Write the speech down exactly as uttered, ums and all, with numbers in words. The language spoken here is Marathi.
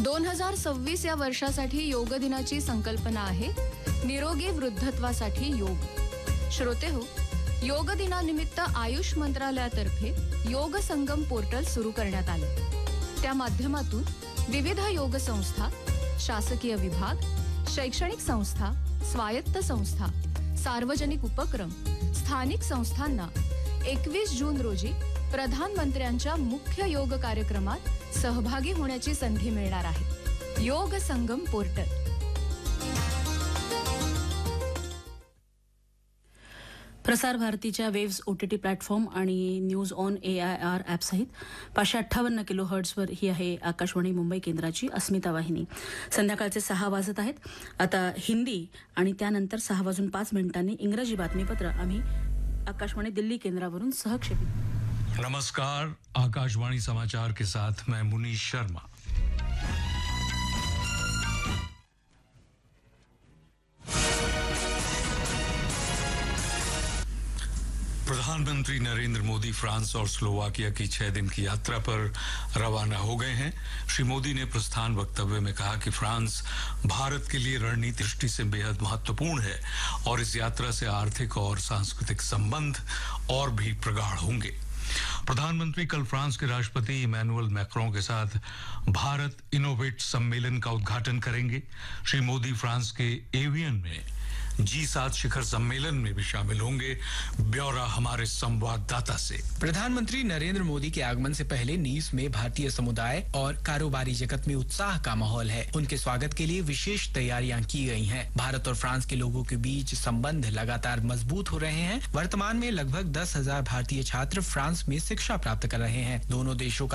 दोन हजार सव्वीस या वर्षासाठी योग दिनाची संकल्पना आहे निरोगी वृद्धत्वासाठी योग. श्रोते हो, योग दिनानिमित्त आयुष मंत्रालयातर्फे योग संगम पोर्टल सुरू करण्यात आले. त्या माध्यमातून विविध योग संस्था, शासकीय विभाग, शैक्षणिक संस्था, स्वायत्त संस्था, सार्वजनिक उपक्रम, स्थानिक संस्थांना एकवीस जून रोजी प्रधानमंत्र्यांच्या मुख्य योग कार्यक्रमात सहभागी होण्याची संधी मिळणार आहे. योग संगम पोर्टल. प्रसार भारतीच्या वेव्स ओटीटी प्लॅटफॉर्म आणि news on A I R ॲपसहित पाचशे अठ्ठावन्न किलो हर्ट्झवर ही आहे आकाशवाणी मुंबई केंद्राची अस्मिता वाहिनी. संध्याकाळचे सहा वाजत आहेत. आता हिंदी आणि त्यानंतर सहा वाजून पाच मिनिटांनी इंग्रजी बातमीपत्र आम्ही आकाशवाणी दिल्ली केंद्रावरून सहक्षेपित. नमस्कार, आकाशवाणी समाचार के साथ मैं मुनीश शर्मा. प्रधानमंत्री नरेंद्र मोदी फ्रांस और स्लोवाकिया की छह दिन की यात्रा पर रवाना हो गए हैं. श्री मोदी ने प्रस्थान वक्तव्य में कहा कि फ्रांस भारत के लिए रणनीतिक दृष्टि से बेहद महत्वपूर्ण है और इस यात्रा से आर्थिक और सांस्कृतिक संबंध और भी प्रगाढ़ होंगे. प्रधानमंत्री कल फ्रांस के राष्ट्रपति इमैनुअल मैक्रों के साथ भारत इनोवेट सम्मेलन का उद्घाटन करेंगे. श्री मोदी फ्रांस के एवियन में जी सात शिखर सम्मेलन में भी शामिल होंगे. ब्यौरा हमारे संवाददाता से. प्रधानमंत्री नरेंद्र मोदी के आगमन से पहले नीस में भारतीय समुदाय और कारोबारी जगत में उत्साह का माहौल है. उनके स्वागत के लिए विशेष तैयारियां की गई हैं. भारत और फ्रांस के लोगों के बीच संबंध लगातार मजबूत हो रहे हैं. वर्तमान में लगभग दस हजार भारतीय छात्र फ्रांस में शिक्षा प्राप्त कर रहे हैं. दोनों देशों का